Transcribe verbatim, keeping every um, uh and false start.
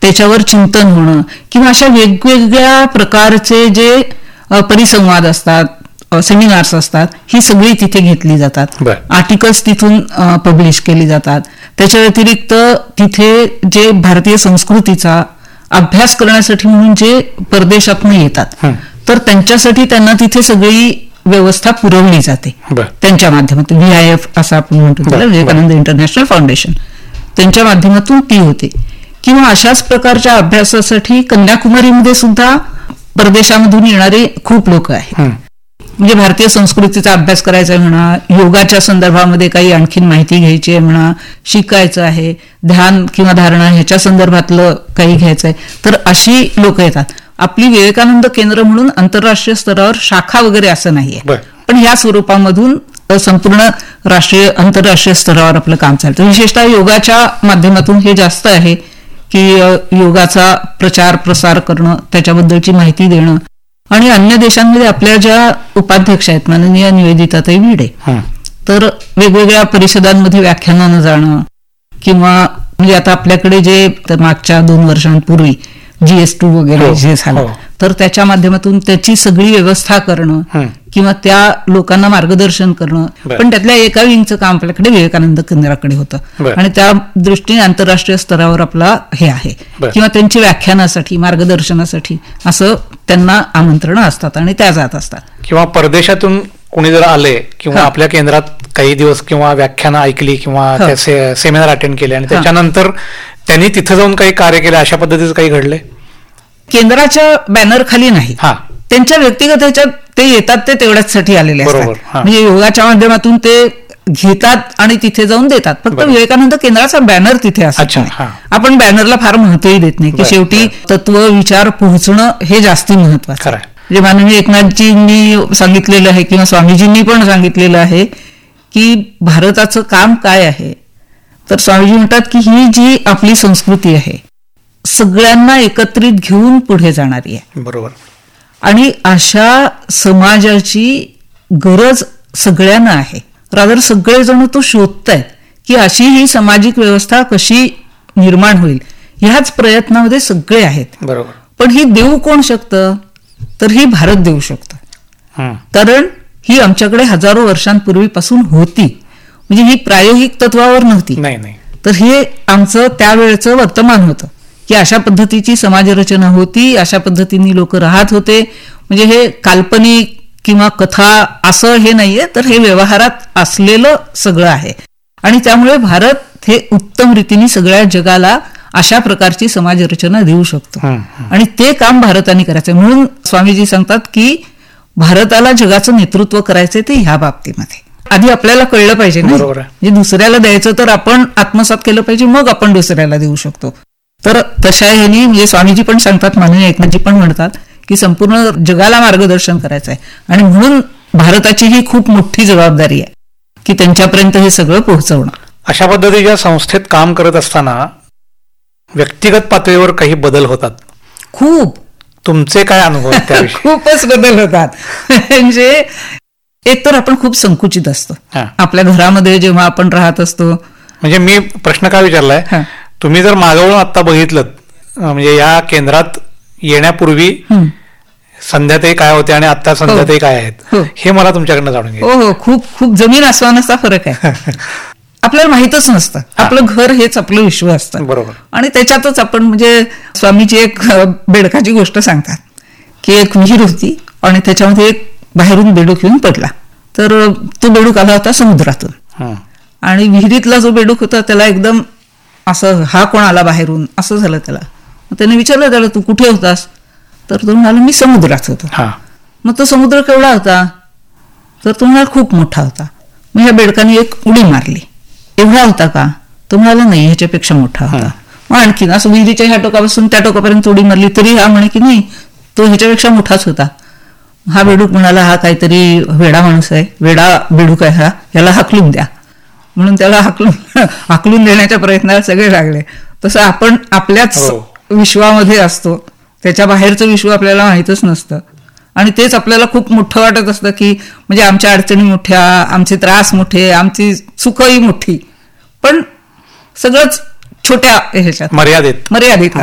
त्याच्यावर चिंतन होणं किंवा अशा वेगवेगळ्या प्रकारचे जे परिसंवाद असतात, सेमिनार्स असतात, ही सगळी तिथे घेतली जातात. आर्टिकल्स तिथून पब्लिश केली जातात. त्याच्या व्यतिरिक्त तिथे जे भारतीय संस्कृतीचा अभ्यास करण्यासाठी म्हणून जे परदेशातून येतात तर त्यांच्यासाठी त्यांना तिथे सगळी व्यवस्था पुरवली जाते त्यांच्या माध्यमातून. व्ही आय एफ असं आपण म्हणतो त्याला, विवेकानंद इंटरनॅशनल फाउंडेशन, त्यांच्या माध्यमातून ती होते. किंवा अशाच प्रकारच्या अभ्यासासाठी कन्याकुमारीमध्ये सुद्धा परदेशामधून येणारे खूप लोक आहेत. म्हणजे भारतीय संस्कृतीचा अभ्यास करायचा आहे म्हणा, योगाच्या संदर्भामध्ये काही आणखीन माहिती घ्यायची आहे म्हणा, शिकायचं आहे, ध्यान किंवा धारणा ह्याच्या संदर्भातलं काही घ्यायचं आहे, तर अशी लोक येतात. आपली विवेकानंद केंद्र म्हणून आंतरराष्ट्रीय स्तरावर शाखा वगैरे असं नाहीये, पण ह्या स्वरूपामधून संपूर्ण राष्ट्रीय आंतरराष्ट्रीय स्तरावर आपलं काम चालतं. विशेषतः योगाच्या माध्यमातून हे जास्त आहे की योगाचा प्रचार प्रसार करणं, त्याच्याबद्दलची माहिती देणं. आणि अन्य देशांमध्ये आपल्या ज्या उपाध्यक्ष आहेत माननीय निवेदिताताई भिडे, तर वेगवेगळ्या परिषदांमध्ये व्याख्यानानं जाणं किंवा म्हणजे आता आपल्याकडे जे मागच्या दोन वर्षांपूर्वी जीएस टू वगैरे जे झालं तर त्याच्या माध्यमातून त्याची सगळी व्यवस्था करणं किंवा त्या लोकांना मार्गदर्शन करणं. पण त्यातल्या एका विंगचं काम आपल्याकडे विवेकानंद केंद्राकडे होतं आणि त्या दृष्टीने आंतरराष्ट्रीय स्तरावर आपला हे आहे. किंवा त्यांची व्याख्यानासाठी मार्गदर्शनासाठी असं त्यांना आमंत्रण असतात आणि त्या जात असतात. किंवा परदेशातून कोणी जर आले किंवा आपल्या केंद्रात काही दिवस किंवा व्याख्यानं ऐकली किंवा सेमिनार अटेंड केले आणि त्याच्यानंतर त्यांनी तिथं जाऊन काही कार्य केले, अशा पद्धतीचं काही घडले? केंद्राच्या बॅनर खाली नाही, त्यांच्या व्यक्तिगत ह्याच्यात ते येतात, ते तेवढ्याचसाठी आलेले असतात. म्हणजे योगाच्या माध्यमातून ते घेतात आणि तिथे जाऊन देतात. फक्त विवेकानंद केंद्राचा बॅनर तिथे असत. आपण बॅनरला फार महत्वही देत नाही की शेवटी तत्व विचार पोहोचणं हे जास्ती महत्वाचं आहे. म्हणजे माननीय एकनाथजींनी सांगितलेलं आहे किंवा स्वामीजींनी पण सांगितलेलं आहे की भारताचं काम काय आहे. तर स्वामीजी म्हणतात की ही जी आपली संस्कृती आहे सगळ्यांना एकत्रित घेऊन पुढे जाणारी आहे. बरोबर. आणि अशा समाजाची गरज सगळ्यांना आहे. रादर सगळेजण तो शोधतायत की अशी ही सामाजिक व्यवस्था कशी निर्माण होईल, ह्याच प्रयत्नामध्ये सगळे आहेत. बरोबर. पण ही देऊ कोण शकतं? तर ही भारत देऊ शकतो. कारण ही आमच्याकडे हजारो वर्षांपूर्वीपासून होती. म्हणजे ही प्रायोगिक तत्वावर नव्हती, तर हे आमचं त्यावेळेचं वर्तमान होतं की अशा पद्धतीची समाजरचना होती, अशा पद्धतीने लोक राहत होते. म्हणजे हे काल्पनिक किंवा कथा असं हे नाहीये, तर हे व्यवहारात असलेलं सगळं आहे. आणि त्यामुळे भारत हे उत्तम रीतीने सगळ्या जगाला अशा प्रकारची समाजरचना देऊ शकतो. आणि ते काम भारताने करायचं. म्हणून स्वामीजी सांगतात की भारताला जगाचं नेतृत्व करायचंय ते ह्या बाबतीमध्ये आधी आपल्याला कळलं पाहिजे ना. म्हणजे दुसऱ्याला द्यायचं तर आपण आत्मसात केलं पाहिजे, मग आपण दुसऱ्याला देऊ शकतो. तर तशा ह्यानी म्हणजे स्वामीजी पण सांगतात, माननीय एकनाथजी पण म्हणतात की संपूर्ण जगाला मार्गदर्शन करायचं आहे. आणि म्हणून भारताची ही खूप मोठी जबाबदारी आहे की त्यांच्यापर्यंत हे सगळं पोहोचवणं. अशा पद्धतीच्या संस्थेत काम करत असताना व्यक्तिगत पातळीवर काही बदल होतात? खूप. तुमचे काय अनुभव? खूपच बदल होतात. म्हणजे एक तर आपण खूप संकुचित असतो आपल्या घरामध्ये जेव्हा आपण राहत असतो. म्हणजे मी प्रश्न काय विचारलाय, तुम्ही जर मागवून आता बघितलं म्हणजे या केंद्रात येण्यापूर्वी संध्याताई काय होते आणि आता संध्याताई काय आहेत, हे मला तुमच्याकडनं जाणून घ्यायचं. हो हो, खूप खूप जमीन आसमानाचा फरक आहे. आपल्याला माहितच नसतं, आपलं घर हेच आपलं विश्व असतं. बरोबर. आणि त्याच्यातच आपण म्हणजे स्वामीची एक बेडकाची गोष्ट सांगतात की एक विहीर होती आणि त्याच्यामध्ये एक बाहेरून बेडूक येऊन पडला. तर तो बेडूक आला होता समुद्रातून आणि विहिरीतला जो बेडूक होता त्याला एकदम असं हा कोण आला बाहेरून असं झालं त्याला. त्याने विचारलं त्याला, तू कुठे होतास? तर तो म्हणाला, मी समुद्रात होतो. मग तो समुद्र केवढा होता? तर तो म्हणाला, खूप मोठा होता. मग ह्या बेडकाने एक उडी मारली. एवढा होता का? तो म्हणाला, नाही, ह्याच्यापेक्षा मोठा होता. मग आणखीन असं विहिरीच्या ह्या टोकापासून त्या टोकापर्यंत उडी मारली तरी हा म्हणे की नाही, तो ह्याच्यापेक्षा मोठाच होता. हा बेडूक म्हणाला, हा काहीतरी वेडा माणूस आहे, वेडा बेडूक आहे हा, याला हाकलून द्या. म्हणून त्याला हाकलून हाकलून देण्याच्या प्रयत्नाला सगळे लागले. तसं आपण आपल्याच विश्वामध्ये असतो, त्याच्या बाहेरचं विश्व आपल्याला माहीतच नसतं आणि तेच आपल्याला खूप मोठं वाटत असतं की म्हणजे आमच्या अडचणी मोठ्या, आमचे त्रास मोठे, आमची सुखही मोठी, पण सगळंच छोट्या ह्याच्यात मर्यादित मर्यादित